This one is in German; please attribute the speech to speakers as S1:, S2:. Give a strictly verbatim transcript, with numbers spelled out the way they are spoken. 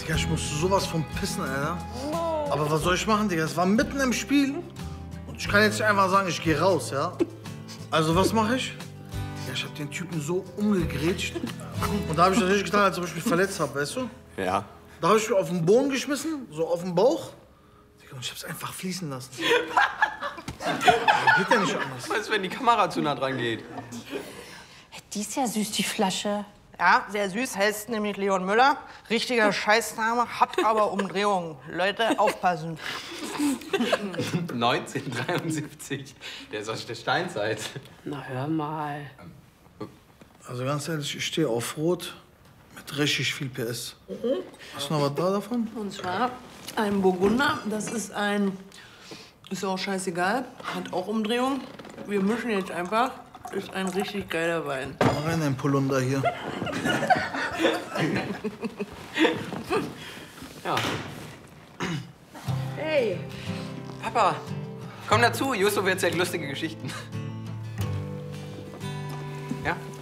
S1: Digga, ich musste sowas von pissen, Alter. Aber was soll ich machen, Digga? Es war mitten im Spiel. Und ich kann jetzt nicht einfach sagen, ich gehe raus, ja? Also, was mache ich? Digga, ich hab den Typen so umgegrätscht. Und da habe ich natürlich getan, als ob ich mich verletzt habe, weißt du?
S2: Ja.
S1: Da habe ich mich auf den Boden geschmissen, so auf den Bauch. Digga, und ich hab's einfach fließen lassen. Geht ja nicht anders.
S2: Was ist, wenn die Kamera zu nah dran geht?
S3: Die ist ja süß, die Flasche.
S4: Ja, sehr süß, heißt nämlich Leon Müller. Richtiger Scheißname, hat aber Umdrehungen. Leute, aufpassen.
S2: neunzehnhundertdreiundsiebzig. Der ist aus der Steinzeit.
S3: Na, hör mal.
S1: Also ganz ehrlich, ich stehe auf Rot mit richtig viel P S. Hast du noch was da davon?
S5: Und zwar ein Burgunder. Das ist ein... Ist auch scheißegal. Hat auch Umdrehung. Wir mischen jetzt einfach. Ist ein richtig geiler Wein.
S1: Mach rein, ein Polunder hier.
S2: Ja.
S5: Hey!
S2: Papa, komm dazu. Justo erzählt lustige Geschichten. Ja?